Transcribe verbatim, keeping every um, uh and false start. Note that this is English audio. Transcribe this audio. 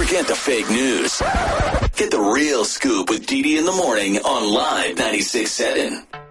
Forget the fake news. Get the real scoop with Dee Dee in the morning on Live ninety-six point seven.